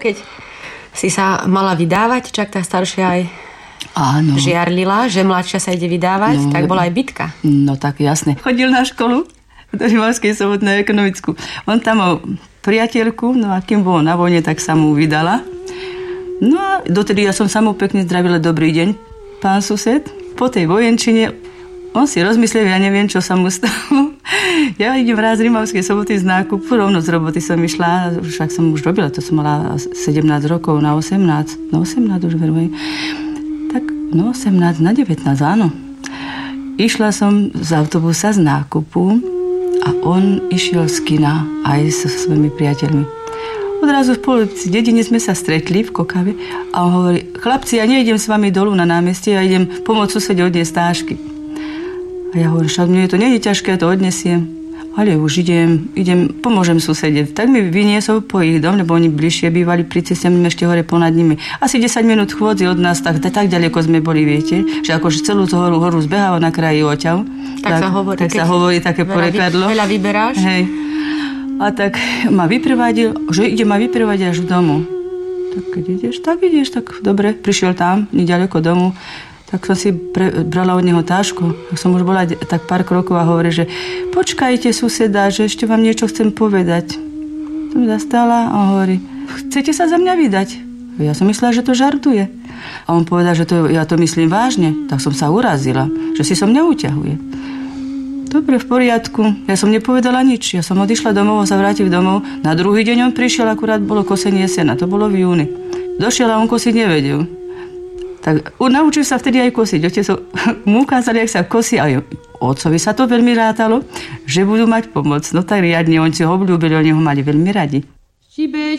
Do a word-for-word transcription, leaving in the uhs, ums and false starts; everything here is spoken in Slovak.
keď si sa mala vydávať, čak tá staršia aj áno. žiarlila, že mladšia sa ide vydávať, no, tak bola aj bitka. No tak jasne. Chodil na školu do Rimavskej Soboty na ekonomickú. On tam mal priateľku, no a kým bol na vojne, tak sa mu vydala. No a dotedy ja som sa mu pekne zdravila, dobrý deň, pán sused. Po tej vojenčine on si rozmyslel, ja neviem, čo sa mu stalo. Ja idem raz z Rimavskej Soboty z nákupu, rovno z roboty som išla, však som už robila, to som mala sedemnásť rokov na osemnásť, no osemnásť už verujem. Tak, no osemnásť na devätnásť, áno. Išla som z autobusa z nákupu a on išiel z kina aj so svojimi priateľmi. Odrazu v polovici dedine sme sa stretli v Kokave a on hovorí, chlapci, ja nejdem s vami dolu na námestie, ja idem pomôcť susede odniesť tášky. A ja hovorím, však mne to nie je ťažké, ja to odnesiem. Ale už idem, idem, pomôžem susede. Tak mi vyniesol po ich dom, lebo oni bližšie bývali pri ceste, my ešte hore ponad nimi. Asi desať minút chôdzi od nás, tak, tak ďaleko sme boli, viete, že akože celú tú horu, horu zbehalo na kraji oťaľ. Tak, tak sa hovorí, tak sa hovorí také porekadlo. Veľa vyberáš. Hej. A tak ma vyprevadil, že ide ma vyprevadiť až domu. Tak keď ideš, tak ideš, tak dobre. Prišiel tam, neďaleko domu. Tak som si pre, brala od neho tášku. Tak som už bola tak pár krokov a hovorí, že počkajte, suseda, že ešte vám niečo chcem povedať. Som zastala a hovorí, chcete sa za mňa vydať? Ja som myslela, že to žartuje. A on povedal, že to, ja to myslím vážne. Tak som sa urazila, že si so mňa uťahuje. Dobre, v poriadku. Ja som nepovedala nič. Ja som odišla domov a sa vrátil domov. Na druhý deň on prišiel, akurát bolo kosenie sena. To bolo v júni. Došiel a on kosiť nevedel. Tak naučil sa vtedy aj kosiť. Otec mu ukázali, jak sa kosí. A otcovi sa to veľmi rátalo, že budú mať pomoc. No tak riadne, on si ho obľúbili, oni ho mali veľmi radi.